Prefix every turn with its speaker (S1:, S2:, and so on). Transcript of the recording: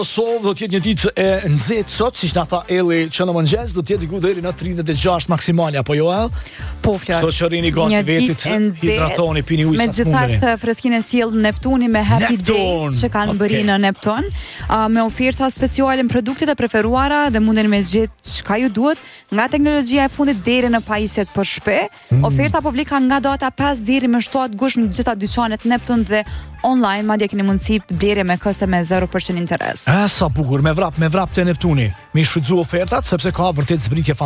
S1: Kosovë do t'jetë një ditë e nxehtë sot, siç na tha Elli që në mëngjes do t'jetë diku deri në 36 maksimale, apo jo El?
S2: Po flas.
S1: Kështu që rini gati vetit, hidratoni, pini ujë sa të mundeni.
S2: Megjithatë freskinë sjell Neptuni me Happy Days që kanë bëri në Neptun, me oferta speciale në produktet e preferuara dhe mundeni me gjetë çka ju duhet, nga teknologjia e fundit deri në pajisjet për shtëpi. Oferta publika nga data 5 deri më 7 gusht në gjitha dyqanet Neptun dhe online, madje keni mundësi të blerje me këse me 0% interes.
S1: Sa bukur, me vrap të Neptuni. Mi shfrytzu ofertat sepse ka vërtet zbritje